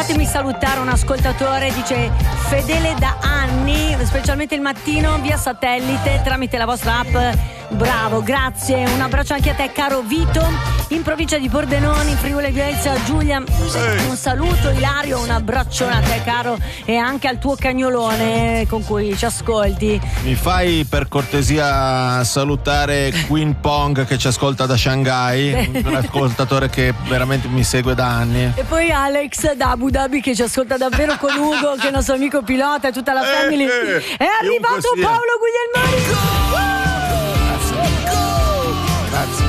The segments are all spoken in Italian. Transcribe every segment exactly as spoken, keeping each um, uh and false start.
fatemi salutare un ascoltatore, dice fedele da anni, specialmente il mattino via satellite tramite la vostra app. Bravo, grazie, un abbraccio anche a te caro Vito, in provincia di Pordenone, in Friuli Venezia Giulia. Un saluto Ilario, un abbraccione a te caro e anche al tuo cagnolone con cui ci ascolti. Mi fai per cortesia salutare Queen Pong che ci ascolta da Shanghai, un ascoltatore che veramente mi segue da anni. E poi Alex da Abu Dhabi che ci ascolta davvero con Ugo che è il nostro amico pilota e tutta la family. Eh, eh, è arrivato Paolo Guglielmoni. Grazie.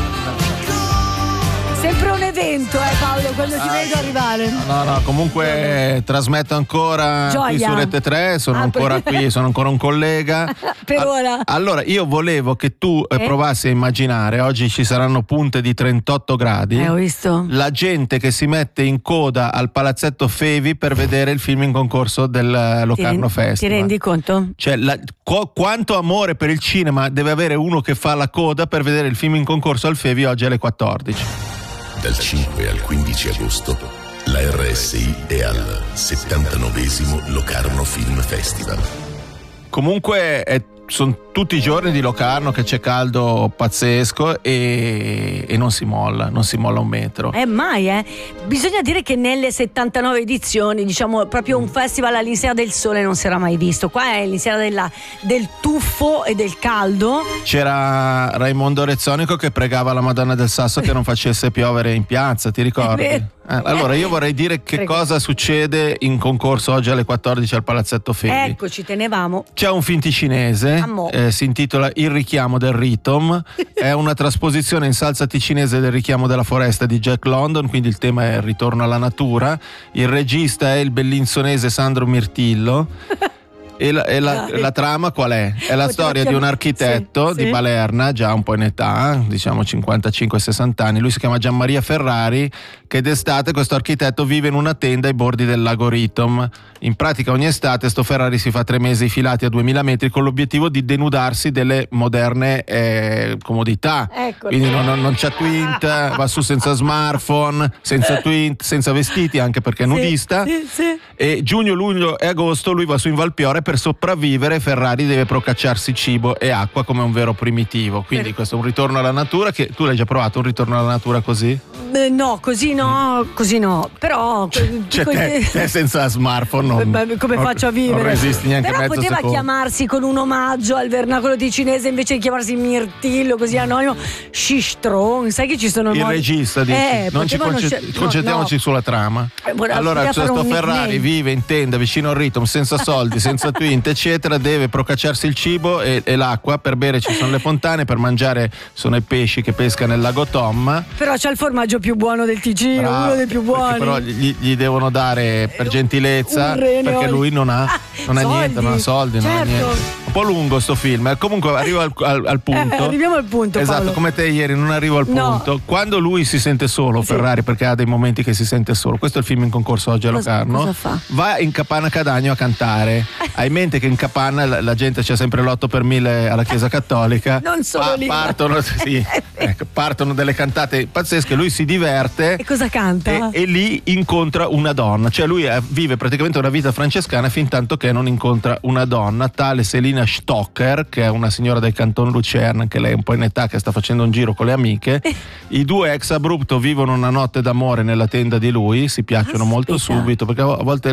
Sempre un evento, eh Paolo, quando ti vedo arrivare. No, no, comunque trasmetto ancora Gioia. qui su Rete tre, sono Ah, ancora per... qui, sono ancora un collega. Per A- ora. Allora, io volevo che tu eh? Eh? provassi a immaginare, oggi ci saranno punte di trentotto gradi. Eh, ho visto. La gente che si mette in coda al Palazzetto Fevi per vedere il film in concorso del Locarno ti, Festival. Ti rendi conto? Cioè, la, qu- quanto amore per il cinema deve avere uno che fa la coda per vedere il film in concorso al Fevi oggi alle quattordici. Dal cinque al quindici agosto la R S I è al settantanovesimo Locarno Film Festival. Comunque è sono tutti i giorni di Locarno che c'è caldo pazzesco e, e non si molla, non si molla un metro. Eh mai, eh. Bisogna dire che nelle settantanove edizioni, diciamo, proprio un festival all'insieme del sole non si era mai visto. Qua è l'insieme della, del tuffo e del caldo. C'era Raimondo Rezzonico che pregava la Madonna del Sasso che non facesse piovere in piazza, ti ricordi? Eh, allora io vorrei dire che Prego. cosa succede in concorso oggi alle quattordici al Palazzetto Fevi. Ecco, ci tenevamo. C'è un film ticinese, eh, si intitola Il richiamo del Ritom, è una trasposizione in salsa ticinese del richiamo della foresta di Jack London, quindi il tema è il ritorno alla natura, il regista è il bellinzonese Sandro Mirtillo. E, la, e la, la trama qual è? È la storia di un architetto sì, di sì. Balerna, già un po' in età, diciamo cinquantacinque sessanta anni. Lui si chiama Gianmaria Ferrari, che d'estate questo architetto vive in una tenda ai bordi del lago Ritom. In pratica ogni estate sto Ferrari si fa tre mesi filati a duemila metri con l'obiettivo di denudarsi delle moderne eh, comodità. Ecco. Quindi non, non, non c'è Twint, va su senza smartphone, senza Twint, senza vestiti, anche perché è nudista. Sì, sì. E giugno, luglio e agosto lui va su in Valpiore. Per sopravvivere Ferrari deve procacciarsi cibo e acqua come un vero primitivo. Quindi Per... questo è un ritorno alla natura. Che tu l'hai già provato un ritorno alla natura così? Eh, no, così no, così no. Però Cioè dico- te, te senza smartphone non, Beh, come non- faccio a vivere? Non resisti neanche Però mezzo poteva secondo. chiamarsi con un omaggio al vernacolo ticinese invece di chiamarsi Mirtillo così anonimo, Shistron. Sai che ci sono Il modi- regista dice, Eh, non ci potevano conce- scel- no, concentriamoci no. sulla trama. Eh, voleva- Allora voleva fare questo un Ferrari nickname. vive in tenda vicino al Ritom, senza soldi, senza Twint eccetera, deve procacciarsi il cibo e, e l'acqua. Per bere ci sono le fontane, per mangiare sono i pesci che pesca nel lago Tom. Però c'ha il formaggio più buono del Ticino, Bravo, uno dei più buoni. perché però gli, gli devono dare per gentilezza, Un rene, perché lui non ha, non ha Soldi. niente, non ha soldi, non ha Certo. niente. Un po' lungo sto film, eh. Comunque arrivo al, al- al punto. Eh, arriviamo al punto, Esatto, Paolo. come te ieri non arrivo al No. punto. Quando lui si sente solo, Sì. Ferrari, perché ha dei momenti che si sente solo. Questo è il film in concorso oggi a Cosa- Locarno. cosa fa? Va in Capanna Cadagno a cantare. Hai in mente che in Capanna la, la gente c'è sempre l'otto per mille alla Chiesa Cattolica. Non solo lì. Partono, sì, ecco, partono delle cantate pazzesche, lui si diverte. E cosa canta? E, e lì incontra una donna, cioè lui eh, vive praticamente una vita francescana fin tanto che non incontra una donna, tale Selina Stocker, che è una signora del Canton Lucerne, che lei è un po' in età, che sta facendo un giro con le amiche. I due ex abrupto vivono una notte d'amore nella tenda di lui, si piacciono Aspetta. molto subito, perché a volte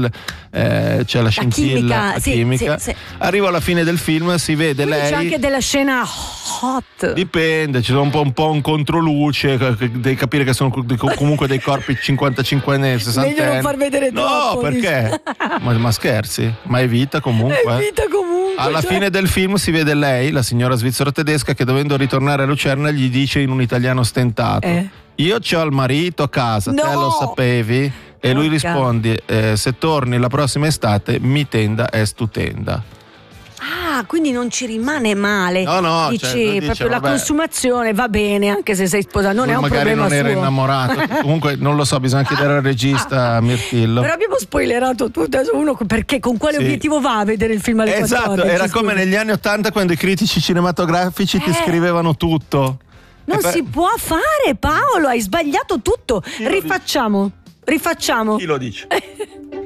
eh, c'è la scintilla, chimica, la sì, chimica. sì, sì. Arriva alla fine del film, si vede Quindi lei. c'è anche della scena hot. Dipende, ci sono un po', un po' un controluce, devi capire che sono comunque dei corpi cinquantacinque anni, sessanta anni. Meglio non far vedere No, troppo, perché? ma, ma scherzi? Ma è vita comunque. È vita comunque. Alla cioè- fine del film si vede lei, la signora svizzero-tedesca, che dovendo ritornare a Lucerna gli dice in un italiano stentato: Eh. io c'ho il marito a casa, No! te lo sapevi? E lui Porca. risponde: eh, se torni la prossima estate mi tenda è stutenda. Ah, quindi non ci rimane male. No, no, dici, cioè, lui dice, proprio la vabbè. consumazione va bene anche se sei sposato, non Lui è un magari problema non era suo. innamorato. Comunque non lo so, bisogna chiedere al regista Mirtillo. Però abbiamo spoilerato tutto, adesso uno perché con quale Sì. obiettivo va a vedere il film alle Esatto, quattordici? era scusa? come negli anni ottanta quando i critici cinematografici ti Eh. scrivevano tutto. Non E per- si può fare, Paolo, hai sbagliato tutto. lo Rifacciamo. Rifacciamo. Chi lo dice?